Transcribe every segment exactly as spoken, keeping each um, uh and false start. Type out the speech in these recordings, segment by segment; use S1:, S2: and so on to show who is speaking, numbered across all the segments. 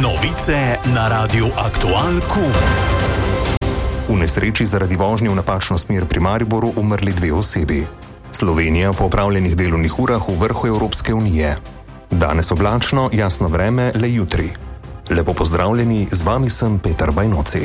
S1: Novice na Radiu Aktual Q.
S2: V nesreči zaradi vožnje v napačno smer pri Mariboru umrli dve osebi. Slovenija po opravljenih delovnih urah v vrhu Evropske unije. Danes oblačno, jasno vreme, le jutri. Lepo pozdravljeni, z vami sem Peter Bajnoci.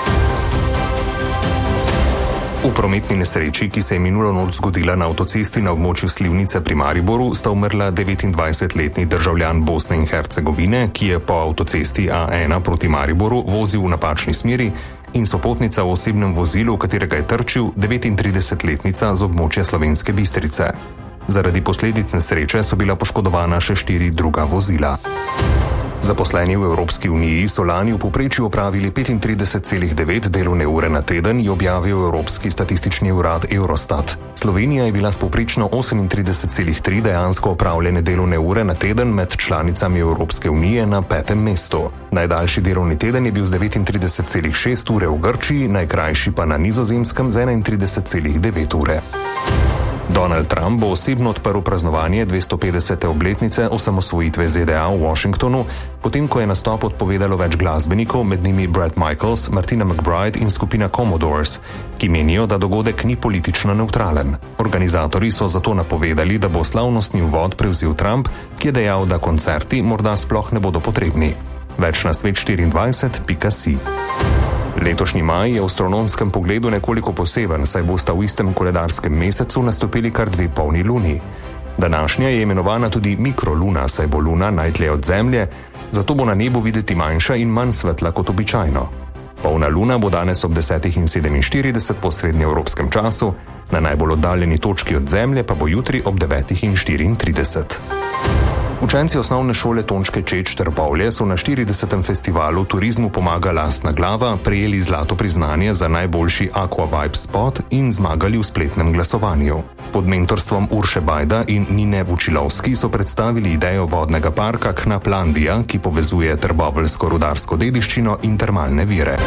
S2: V prometni nesreči, ki se je minulo noč zgodila na avtocesti na območju Slivnice pri Mariboru, sta umrla devetindvajsetletni državljan Bosne in Hercegovine, ki je po avtocesti A ena proti Mariboru vozil v napačni smeri, in sopotnica v osebnem vozilu, v katerega je trčil, devetintridesetletnica z območja Slovenske Bistrice. Zaradi posledic nesreče so bila poškodovana še štiri druga vozila. Zaposleni v Evropski uniji so lani v povprečju opravili petintrideset celih devet delovne ure na teden, je objavil Evropski statistični urad Eurostat. Slovenija je bila s povprečno osemintrideset celih tri dejansko opravljene delovne ure na teden med članicami Evropske unije na petem mestu. Najdaljši delovni teden je bil z devetintrideset celih šest ure v Grčiji, najkrajši pa na Nizozemskem z enaintrideset celih devet ure. Donald Trump bo osebno odprl praznovanje dvestopetdesete obletnice osamosvojitve Z D A v Washingtonu, potem ko je nastop odpovedalo več glasbenikov, med njimi Bret Michaels, Martina McBride in skupina Commodores, ki menijo, da dogodek ni politično nevtralen. Organizatorji so zato napovedali, da bo slavnostni uvod prevzel Trump, ki je dejal, da koncerti morda sploh ne bodo potrebni. Več na svet štiriindvajset pika si. Letošnji maj je v astronomskem pogledu nekoliko poseben, saj bosta v istem koledarskem mesecu nastopili kar dve polni luni. Današnja je imenovana tudi mikroluna, saj bo luna najdlje od Zemlje, zato bo na nebu videti manjša in manj svetla kot običajno. Polna luna bo danes ob desetih in sedeminštirideset po srednjeevropskem času, na najbolj oddaljeni točki od Zemlje pa bo jutri ob devetih in štiriintrideset. Učenci osnovne šole Tončke Čeč Trbovlje so na štiridesetem festivalu Turizmu pomaga lastna glava prejeli zlato priznanje za najboljši Aqua Vibe spot in zmagali v spletnem glasovanju. Pod mentorstvom Urše Bajda in Nine Vučilovski so predstavili idejo vodnega parka Knaplandija, ki povezuje trboveljsko rudarsko dediščino in termalne vire.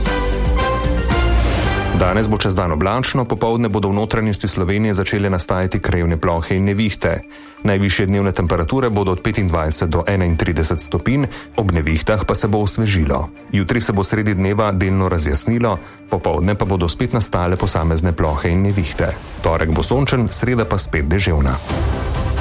S2: Danes bo čez dan oblačno, popoldne bodo v notranjosti Slovenije začele nastajati krajevne plohe in nevihte. Najvišje dnevne temperature bodo od petindvajset do enaintrideset stopinj, ob nevihtah pa se bo osvežilo. Jutri se bo sredi dneva delno razjasnilo, popoldne pa bodo spet nastale posamezne plohe in nevihte. Torek bo sončen, sreda pa spet deževna.